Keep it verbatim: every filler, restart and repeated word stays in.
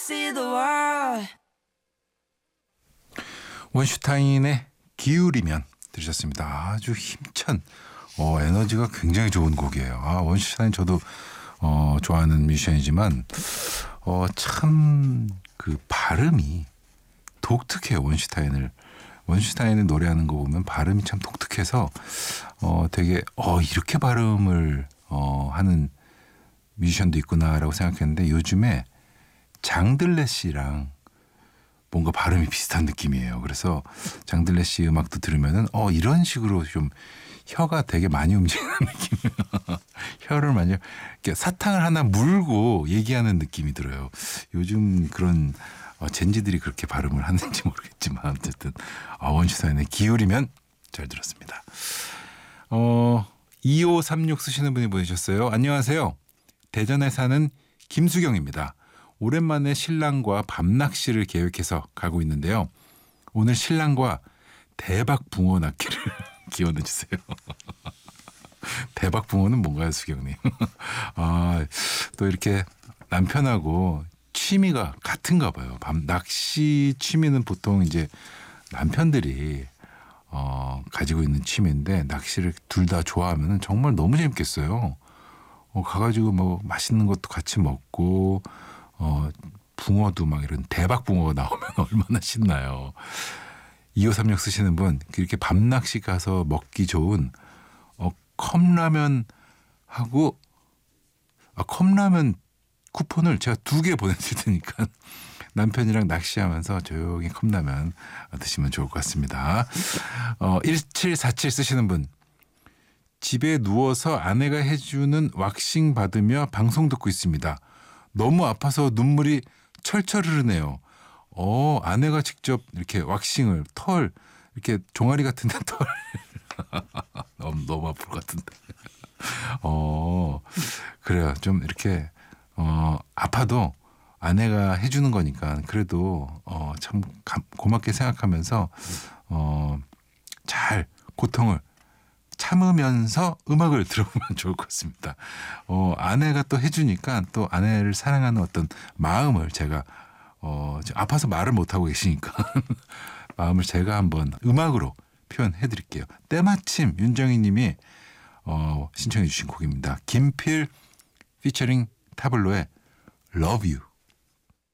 see the world. 원슈타인의 기울이면 들으셨습니다. 아주 힘찬 어, 에너지가 굉장히 좋은 곡이에요. 아, 원슈타인 저도 어, 좋아하는 뮤지션이지만 어, 참 그 발음이 독특해요. 원슈타인을 원슈타인을 노래하는 거 보면 발음이 참 독특해서 어, 되게 어, 이렇게 발음을 어, 하는 뮤지션도 있구나라고 생각했는데 요즘에 장들레 씨랑 뭔가 발음이 비슷한 느낌이에요. 그래서 장들레 씨 음악도 들으면은 어 이런 식으로 좀 혀가 되게 많이 움직이는 느낌이에요. 혀를 많이 이렇게 사탕을 하나 물고 얘기하는 느낌이 들어요. 요즘 그런 어, 젠지들이 그렇게 발음을 하는지 모르겠지만 어쨌든 어, 원슈타인의 기울이면 잘 들었습니다. 어, 이오삼육 쓰시는 분이 보내셨어요. 안녕하세요. 대전에 사는 김수경입니다. 오랜만에 신랑과 밤낚시를 계획해서 가고 있는데요. 오늘 신랑과 대박 붕어 낚기를 기원해 주세요. 대박 붕어는 뭔가요, 수경님? 아, 또 이렇게 남편하고 취미가 같은가 봐요. 밤 낚시 취미는 보통 이제 남편들이 어, 가지고 있는 취미인데 낚시를 둘 다 좋아하면 정말 너무 재밌겠어요. 어, 가가지고 뭐 맛있는 것도 같이 먹고 어, 붕어도 막 이런 대박 붕어가 나오면 얼마나 신나요. 이오삼육 쓰시는 분 이렇게 밤낚시 가서 먹기 좋은 어, 컵라면하고 아, 컵라면 쿠폰을 제가 두 개 보내드릴 테니까 남편이랑 낚시하면서 조용히 컵라면 드시면 좋을 것 같습니다. 어, 일칠사칠 쓰시는 분 집에 누워서 아내가 해주는 왁싱 받으며 방송 듣고 있습니다. 너무 아파서 눈물이 철철 흐르네요. 어, 아내가 직접 이렇게 왁싱을 털 이렇게 종아리 같은데 털 너무 너무 아플 것 같은데. 어, 그래요. 좀 이렇게 어, 아파도 아내가 해주는 거니까 그래도 어, 참 고맙게 생각하면서 어, 잘 고통을 참으면서 음악을 들어보면 좋을 것 같습니다. 어, 아내가 또 해주니까 또 아내를 사랑하는 어떤 마음을 제가 어, 아파서 말을 못하고 계시니까 마음을 제가 한번 음악으로 표현해 드릴게요. 때마침 윤정희 님이 어, 신청해 주신 곡입니다. 김필 피처링 타블로의 Love You.